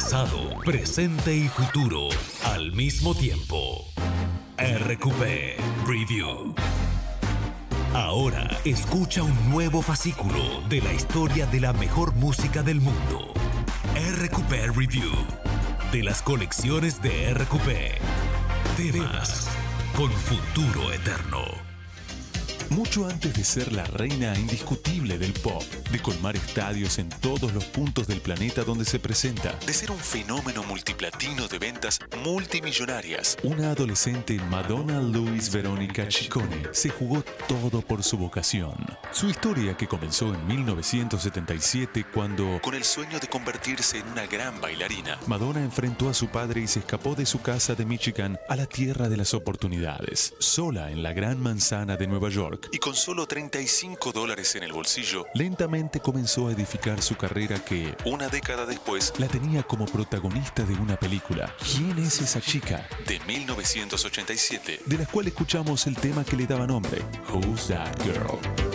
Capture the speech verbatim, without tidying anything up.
Pasado, presente y futuro al mismo tiempo. R Q P Review. Ahora escucha un nuevo fascículo de la historia de la mejor música del mundo. R Q P Review. De las colecciones de R Q P. Temas con futuro eterno. Mucho antes de ser la reina indiscutible del pop, de colmar estadios en todos los puntos del planeta donde se presenta, de ser un fenómeno multiplatino de ventas multimillonarias, una adolescente Madonna Louise Veronica Ciccone se jugó todo por su vocación. Su historia, que comenzó en mil novecientos setenta y siete cuando, con el sueño de convertirse en una gran bailarina, Madonna enfrentó a su padre y se escapó de su casa de Michigan a la tierra de las oportunidades, sola en la Gran Manzana de Nueva York. Y con solo treinta y cinco dólares en el bolsillo, lentamente comenzó a edificar su carrera que, una década después, la tenía como protagonista de una película, ¿Quién es esa chica?, de mil novecientos ochenta y siete, de la cual escuchamos el tema que le daba nombre, Who's That Girl?